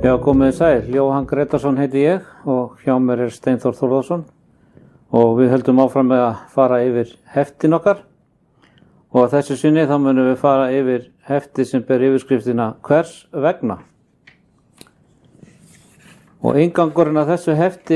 Já, komið sæl. Jóhann Gretarsson heiti ég og hjá mér Steinþór Þórðarsson og við höldum áfram með að fara yfir heftin okkar og að þessu sinni þá munum við fara yfir hefti sem ber yfirskriftina Hvers vegna? Og inngangurinn að þessu hefti